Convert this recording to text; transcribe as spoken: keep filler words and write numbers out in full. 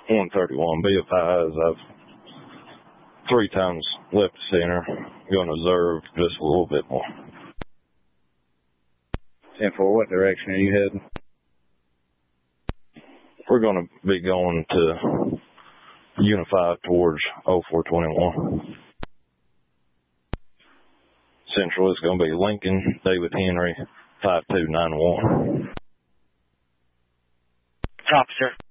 one thirty-one. Be advised, I've three times left the center. Going to observe just a little bit more. ten four, what direction are you heading? We're going to be going to Unified towards oh four twenty-one. Central is going to be Lincoln, David Henry, five two nine one. Copy, sir.